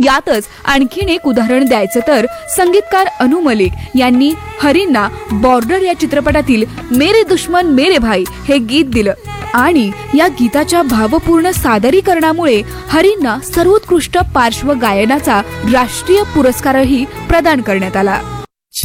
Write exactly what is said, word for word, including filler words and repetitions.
यातच आणखीन एक उदाहरण द्यायचं तर संगीतकार अनु मलिक यांनी हरींना बॉर्डर या चित्रपटातील मेरे दुश्मन मेरे भाई हे गीत दिलं आणि या गीताच्या भावपूर्ण सादरीकरणामुळे हरींना सर्वोत्कृष्ट पार्श्व गायनाचा राष्ट्रीय पुरस्कारही प्रदान करण्यात आला.